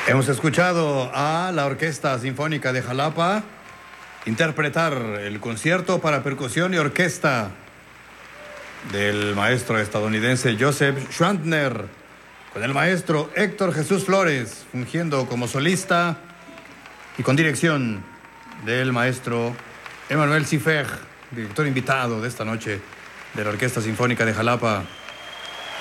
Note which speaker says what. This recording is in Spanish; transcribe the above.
Speaker 1: Hemos escuchado a la Orquesta Sinfónica de Jalapa interpretar el concierto para percusión y orquesta del maestro estadounidense Joseph Schwantner, con el maestro Héctor Jesús Flores fungiendo como solista y con dirección del maestro Emmanuel Siffert, director invitado de esta noche de la Orquesta Sinfónica de Jalapa.